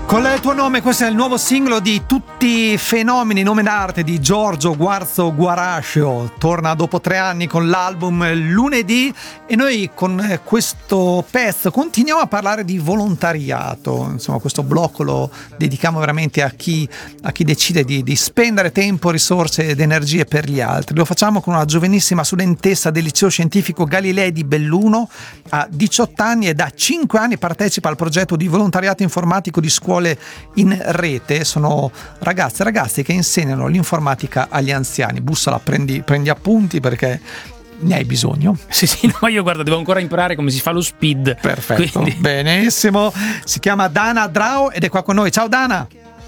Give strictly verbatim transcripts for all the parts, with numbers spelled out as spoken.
Con il tuo nome, questo è il nuovo singolo di Tutti i fenomeni, nome d'arte di Giorgio Guarzo Guarascio. Torna dopo tre anni con l'album Lunedì e noi con questo pezzo continuiamo a parlare di volontariato. Insomma, questo blocco lo dedichiamo veramente a chi, a chi decide di, di spendere tempo, risorse ed energie per gli altri. Lo facciamo con una giovanissima studentessa del liceo scientifico Galilei di Belluno, ha diciotto anni e da cinque anni partecipa al progetto di volontariato informatico di scuole in rete. Sono ragazze e ragazzi che insegnano l'informatica agli anziani. Bussola, prendi, prendi appunti perché ne hai bisogno. Sì, sì, no, io guarda, devo ancora imparare come si fa lo speed. Perfetto, quindi... benissimo. Si chiama Dana Drau ed è qua con noi. Ciao Dana.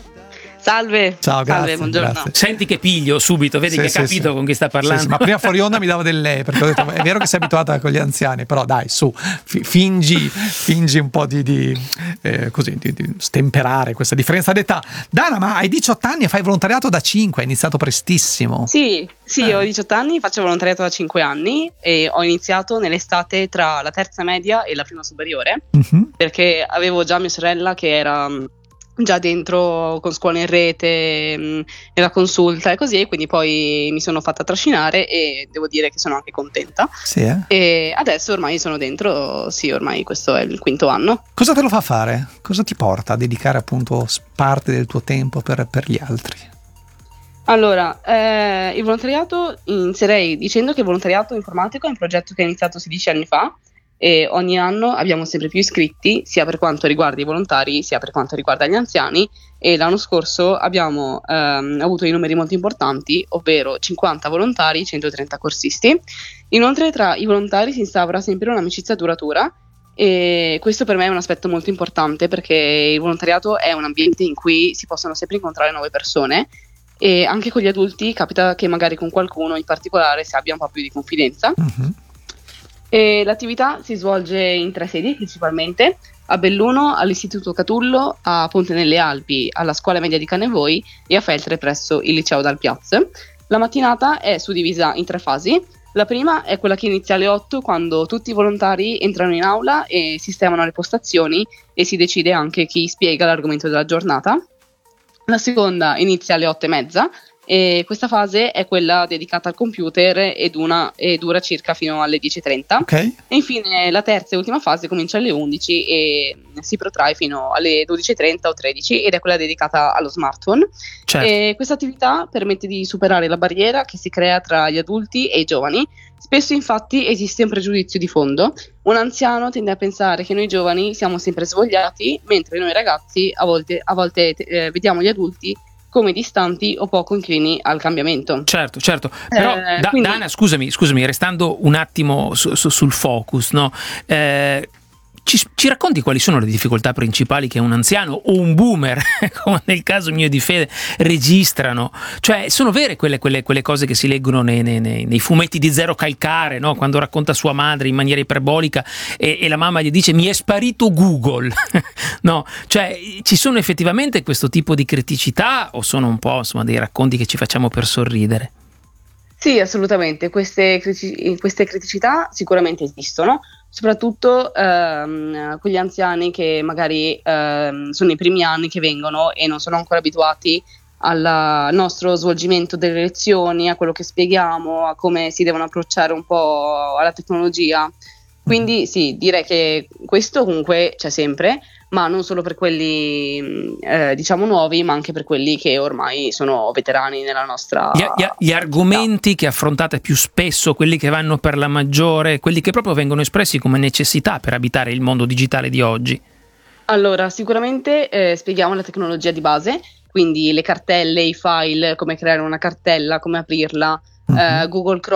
Salve. Ciao, grazie. Salve, buongiorno. Grazie. Senti che piglio subito, vedi sì, che sì, capito sì. con chi sta parlando. Sì, sì, ma prima fuori onda mi davo del lei, perché ho detto, è vero che sei abituata con gli anziani, però dai, su, fi- fingi, fingi un po' di, di, eh, così, di, di stemperare questa differenza d'età. Dana, ma hai diciotto anni e fai volontariato da cinque, hai iniziato prestissimo. Sì, sì, eh. ho diciotto anni, faccio volontariato da cinque anni e ho iniziato nell'estate tra la terza media e la prima superiore, uh-huh. perché avevo già mia sorella che era già dentro con scuola in rete, mh, nella consulta e così, e quindi poi mi sono fatta trascinare e devo dire che sono anche contenta. Sì, eh? E adesso ormai sono dentro, sì, ormai questo è il quinto anno. Cosa te lo fa fare? Cosa ti porta a dedicare appunto parte del tuo tempo per, per gli altri? Allora, eh, il volontariato, inizierei dicendo che il volontariato informatico è un progetto che è iniziato sedici anni fa e ogni anno abbiamo sempre più iscritti, sia per quanto riguarda i volontari sia per quanto riguarda gli anziani, e l'anno scorso abbiamo ehm, avuto i numeri molto importanti, ovvero cinquanta volontari, centotrenta corsisti. Inoltre tra i volontari si instaura sempre un'amicizia duratura e questo per me è un aspetto molto importante, perché il volontariato è un ambiente in cui si possono sempre incontrare nuove persone e anche con gli adulti capita che magari con qualcuno in particolare si abbia un po' più di confidenza. Uh-huh. E l'attività si svolge in tre sedi principalmente: a Belluno, all'Istituto Catullo, a Ponte nelle Alpi, alla Scuola Media di Cannevoi e a Feltre presso il Liceo Dal Piaz. La mattinata è suddivisa in tre fasi. La prima è quella che inizia alle otto, quando tutti i volontari entrano in aula e sistemano le postazioni e si decide anche chi spiega l'argomento della giornata. La seconda inizia alle otto e mezza e questa fase è quella dedicata al computer e, una, e dura circa fino alle dieci e trenta. Okay. E infine la terza e ultima fase comincia alle undici e si protrae fino alle dodici e trenta o tredici ed è quella dedicata allo smartphone. Certo. E questa attività permette di superare la barriera che si crea tra gli adulti e i giovani. Spesso infatti esiste un pregiudizio di fondo. Un anziano tende a pensare che noi giovani siamo sempre svogliati, mentre noi ragazzi a volte, a volte eh, vediamo gli adulti come distanti o poco inclini al cambiamento. Certo, certo. Però eh, da, quindi... Dana, scusami, scusami, restando un attimo su, su, sul focus, no? Eh, ci, ci racconti quali sono le difficoltà principali che un anziano o un boomer, come nel caso mio di Fede, registrano? Cioè, sono vere quelle, quelle, quelle cose che si leggono nei, nei, nei fumetti di Zero Calcare, no? Quando racconta sua madre in maniera iperbolica e, e la mamma gli dice mi è sparito Google. No, cioè ci sono effettivamente questo tipo di criticità o sono un po', insomma, dei racconti che ci facciamo per sorridere? Sì, assolutamente, queste, queste criticità sicuramente esistono, soprattutto ehm, con gli anziani che magari ehm, sono i primi anni che vengono e non sono ancora abituati al nostro svolgimento delle lezioni, a quello che spieghiamo, a come si devono approcciare un po' alla tecnologia. Quindi sì, direi che questo comunque c'è sempre, ma non solo per quelli eh, diciamo nuovi, ma anche per quelli che ormai sono veterani nella nostra gli, gli, gli argomenti che affrontate più spesso, quelli che vanno per la maggiore, quelli che proprio vengono espressi come necessità per abitare il mondo digitale di oggi. Allora, sicuramente eh, spieghiamo la tecnologia di base, quindi le cartelle, i file, come creare una cartella, come aprirla, uh-huh. eh, Google Chrome